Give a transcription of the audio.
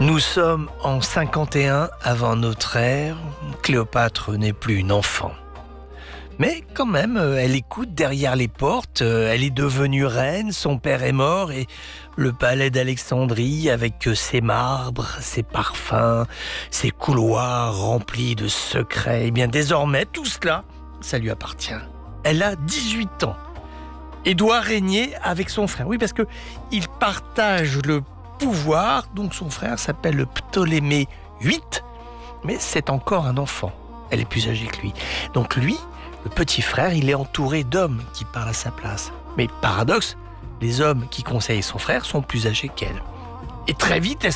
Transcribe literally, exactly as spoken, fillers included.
Nous sommes en cinquante et un avant notre ère. Cléopâtre n'est plus une enfant. Mais quand même, elle écoute derrière les portes. Elle est devenue reine, son père est mort et le palais d'Alexandrie avec ses marbres, ses parfums, ses couloirs remplis de secrets. Et bien désormais, tout cela, ça lui appartient. Elle a dix-huit ans et doit régner avec son frère. Oui, parce que il partage le pouvoir. Donc son frère s'appelle le Ptolémée huit, mais c'est encore un enfant. Elle est plus âgée que lui. Donc lui, le petit frère, il est entouré d'hommes qui parlent à sa place. Mais paradoxe, les hommes qui conseillent son frère sont plus âgés qu'elle. Et très vite, elle